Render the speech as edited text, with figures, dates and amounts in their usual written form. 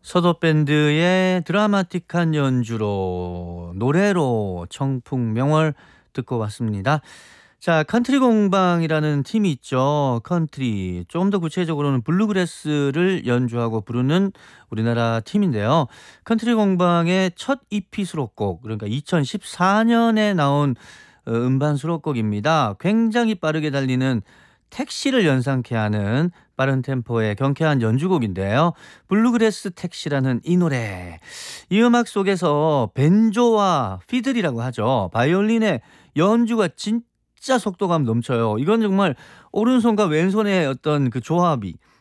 서도 밴드의 드라마틱한 연주로 노래로 청풍명월 듣고 왔습니다. 자, 컨트리 공방이라는 팀이 있죠. 컨트리. 조금 더 구체적으로는 블루그래스를 연주하고 부르는 우리나라 팀인데요. 컨트리 공방의 첫 EP 수록곡, 그러니까 2014년에 나온 음반 수록곡입니다. 굉장히 빠르게 달리는 택시를 연상케 하는 빠른 템포의 경쾌한 연주곡인데요. 블루그래스 택시라는 이 노래. 이 음악 속에서 벤조와 피들이라고 하죠. 바이올린의 연주가 진짜 속도감 넘쳐요. 이건 정말 오른손과 왼손의 어떤 그 조합이